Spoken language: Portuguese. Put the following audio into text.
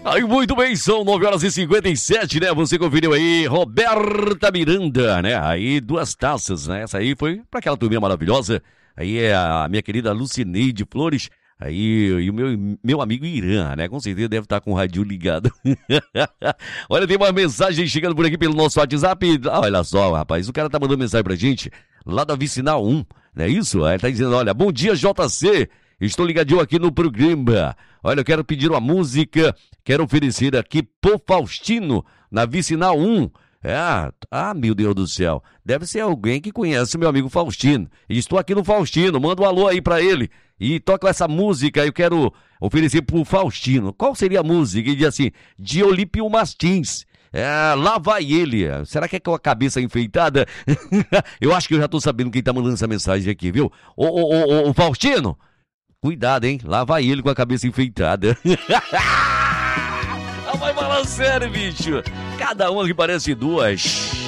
Aí, muito bem, são 9h57, né? Você conferiu aí, Roberta Miranda, né? Aí, 2 taças, né? Essa aí foi pra aquela turminha maravilhosa. Aí é a minha querida Lucineide Flores. Aí, e o meu amigo Irã, né? Com certeza deve estar com o rádio ligado. Olha, tem uma mensagem chegando por aqui pelo nosso WhatsApp. Olha só, rapaz, o cara tá mandando mensagem pra gente lá da Vicinal 1, não é isso? Ele tá dizendo, olha, bom dia, JC. Estou ligadinho aqui no programa. Olha, eu quero pedir uma música, quero oferecer aqui pro Faustino, na Vicinal 1. Meu Deus do céu. Deve ser alguém que conhece meu amigo Faustino. Estou aqui no Faustino, manda um alô aí pra ele. E toca essa música, eu quero oferecer pro Faustino. Qual seria a música? Ele diz assim, de Olímpio Martins. Lá vai ele. Será que é com a cabeça enfeitada? Eu acho que eu já tô sabendo quem tá mandando essa mensagem aqui, viu? Ô, Faustino, cuidado, hein? Lá vai ele com a cabeça enfeitada. Vai falar sério, bicho. Cada uma que parece 2.